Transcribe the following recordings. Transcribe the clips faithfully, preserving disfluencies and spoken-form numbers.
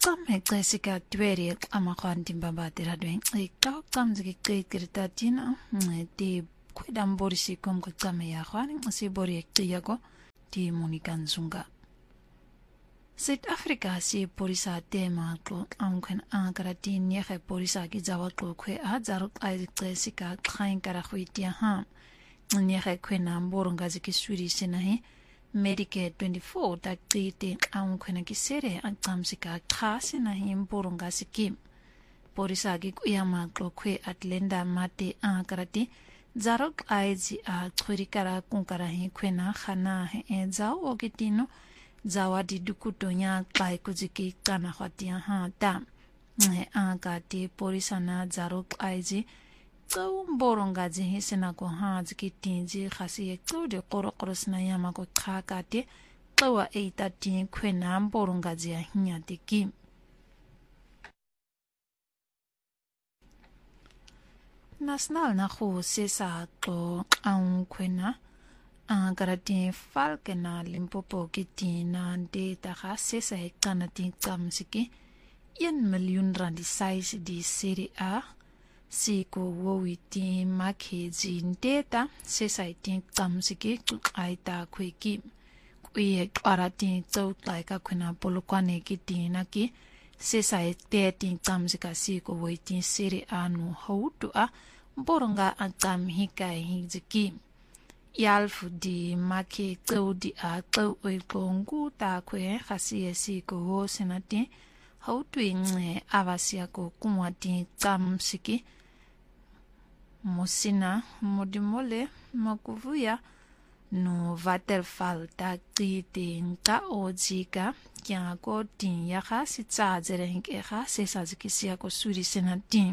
Qame qesika tweri amakhwanti mbambati radwen ikaw qamziki qeqirtatina di kwedamborisi kom qame ya khwani sibori qiyago di munikanzunga South Africa si polisa tema qo amkhen ankarati nyekhe polisa ki zawa qo khwe a zaru ai qesika khain kara khwitia ha nyekhe khwena mboronga ziki swiri senahi Medicare twenty-four ta qite amkhena ki sere aqamsika khase na himporonga sikim polisa ki kuyama qo khwe atlenda mate ankarati zarok aizi a khurikara kunkara hi khwena khana he zawo okitino zawadi dukutonya kai kuziki kana khwatia ha ta ne angati polisa na zarok aizi Tau mboronga zihi sena ko ha ziki tinzi khasi ye tau de koro koro sena yama ko kakate tawa eita tin kwena mboronga zia hinya tiki. National na khu sesa ko ang kwena ang karatin falke na limpopo kiti na data ha sesa hekana tin kamsiki yen million randi size di Serie A Siko wowiti makezi data sesaitin tamsiki aita kweki kwe arati tau laika kuna polokwane kitina ki sesaite tin tamsika siko waitin Serie A no hautu a boronga atam hikai hiziki yalfu di make tau di a tau oikongu ta kwe khasi siko wo senati hautu inge avasia ko kumwati tamsiki Mosina modimole makuvuya no vaterfall ta qite nka ojika kya ko tin ya kha sitsa zere hinke kha sesa zikisia ko suri senati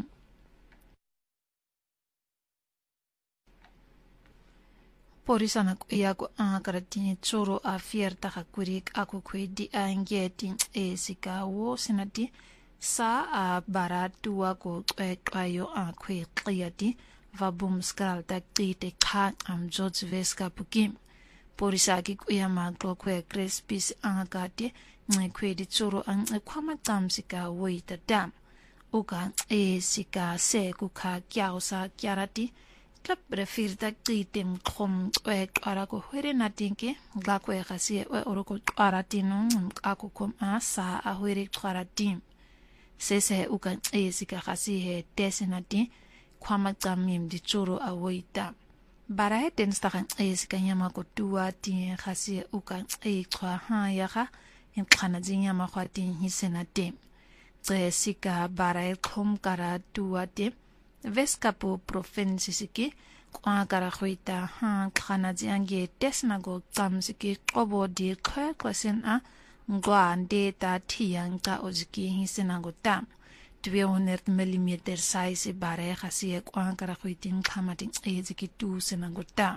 Porisana ya ko ankarati choro a fierta khakurik akukwe di angeti esika wo senati sa a baratua ko qayo akwe qiyati vabum skral ta qite kha am George Veska pukim polisa ki kuyama ko kwe crespis angati ngekwe di choro ang khwama tamsika woita dam uka e sika se ku kha kyausa kyarati klap refirta qite mkhom e qara ko hwere natinke ga kwe khasi e oroko qarati no akukom asa a hwere qarati sese uka e sika khasi he tesenati kwama tamim di choro awoita bara ten stakan e sika nyama ko tuwa ti khasi uka e khwa ha ya kha in khana jinya khwati hisenate tse sika bara e khom kara tuwa te veskapo province siki kwa kara khwita ha khana jiange tesnago tamsiki qobo di khwa klasen a ngwa data thiang ta oziki hisenago tam two hundred millimeter size bare khasi kwa kara khwitin khamatin eziki tu senago tam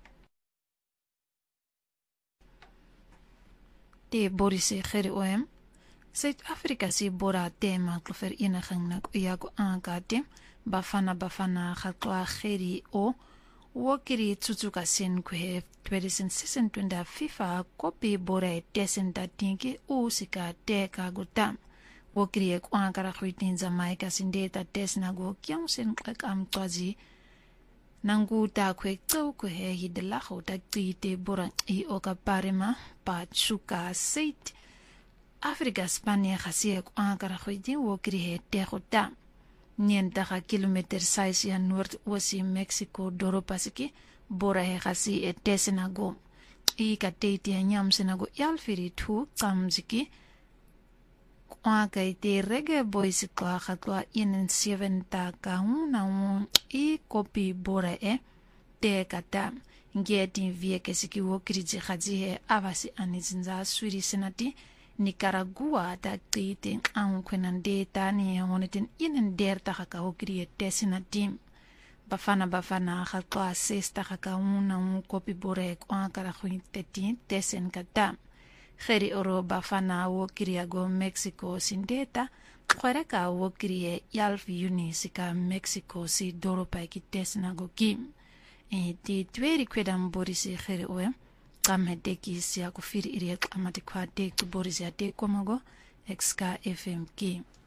te borise kheri oem South Africa si bora tema klofer ina khangna ya ko angate bafana bafana khatwa kheri o wokiri tsutsuka sen kwe twenty sixteen twenty FIFA kopi bora tesen datinki o sika teka gutam wokiri ko ankara khwitin Jamaica sindeta tesna go kyang sen kam twazi nangu ta kwe tau ko he hidla khota tite bora i okaparema pachuka seit Afrika Spania khasi ko ankara khwitin wokiri he tekota nienta ka kilometer size ya north wasi Mexico doro pasiki bora he khasi e tesenago i ka teiti nyam senago yalfiri thu kamziki kwa ka te rege boys kwa khatwa in seven ta ka una un i kopi bora e te kata ngeti vie kesiki wo kriji khaji he avasi anizinza swiri senati Nicaragua ta qite ang kwenande tani honetin inen derta ka okri tesina tim bafana bafana khatwa sesta ka una un kopi borek an kara khwinteti tesen kata kheri oro bafana wo kriago Mexico sindeta khwara ka wo kriye yalf unisika Mexico si doropa ki tesina go kim e ti tweri kwedam borisi kheri oe kamedeki siya kufiri iri amati kwa dek borisi ya dek komago Exka F M ke